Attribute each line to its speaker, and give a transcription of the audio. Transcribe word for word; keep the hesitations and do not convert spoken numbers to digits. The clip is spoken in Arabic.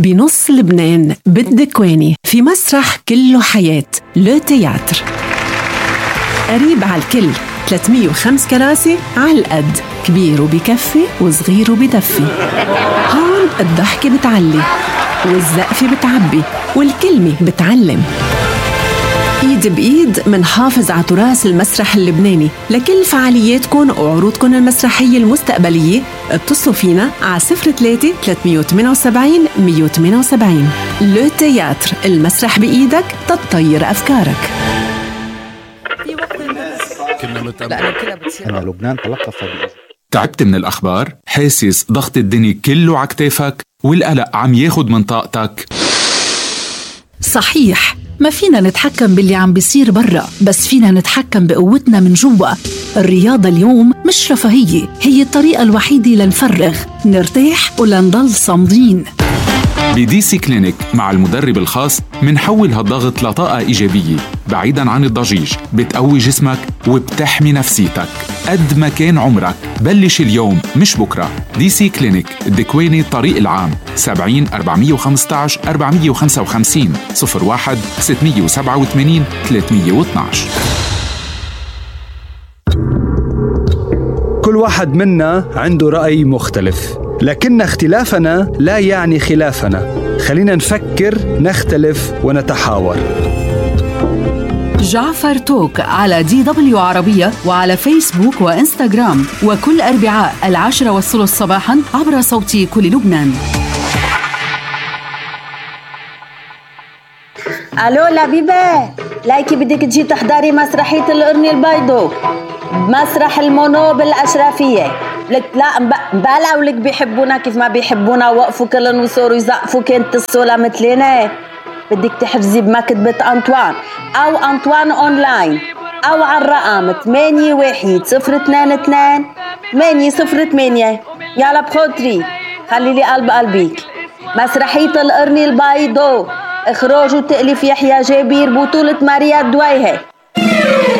Speaker 1: بنص لبنان بالدكواني في مسرح كله حياة لو تياتر، قريب على الكل، ثلاثمية وخمسة كراسي على القد، كبير وبكفي وصغير وبدفي. هون الضحكة بتعلي والزقفة بتعبي والكلمة بتعلم. ايد بايد منحافظ على تراث المسرح اللبناني. لكل فعالياتكم وعروضكم المسرحية المستقبلية اتصلوا فينا على صفر ثلاثة ثلاثمية وثمانية وسبعين مية وثمانية وسبعين. لو تياتر، المسرح بإيدك تطير أفكارك.
Speaker 2: أنا لبنان تلقف.
Speaker 3: تعبت من الأخبار؟ حاسس ضغط الدنيا كله على كتافك والقلق عم ياخد من طاقتك؟
Speaker 4: صحيح، ما فينا نتحكم باللي عم بيصير برا، بس فينا نتحكم بقوتنا من جوا. الرياضة اليوم مش رفاهية، هي الطريقة الوحيدة لنفرغ، نرتاح ولنضل صامدين.
Speaker 3: بدي سي كلينيك مع المدرب الخاص منحول هالضغط لطاقة إيجابية بعيداً عن الضجيج، بتقوي جسمك وبتحمي نفسيتك. قد ما كان عمرك بلش اليوم مش بكرة. دي سي كلينيك، الدكواني، الطريق العام، سبعين أربعمية وخمستعش أربعمية وخمسة وخمسين، صفر واحد ستمية وسبعة وثمانين ثلاثمية واثناعش.
Speaker 2: كل واحد منا عنده رأي مختلف، لكن اختلافنا لا يعني خلافنا. خلينا نفكر، نختلف ونتحاور.
Speaker 4: جعفر توك على دي دبليو عربية وعلى فيسبوك وإنستغرام، وكل أربعاء العاشرة والثلث صباحا عبر صوتي كل لبنان.
Speaker 5: ألو لبيبة، لايكي بدك تجي تحضري مسرحية القرن البيضو بمسرح المونو بالأشرفية. لك لا مبالغ ولك بيحبونا كيف ما بيحبونا، وقفوا كلن وصوروا يزقفوا كنت الصولة مثلنا. بدك تحفزي بمكتبة أنطوان أو أنطوان أونلاين أو على الرقم ثمانية واحد صفر اثنين اثنين ثمانية صفر ثمانية. يلا بخاطري خلي لي قلب قلبيك. مسرحية القرن البيضو، إخراج وتأليف يحيى جابير، بطولة ماريا الدويهة.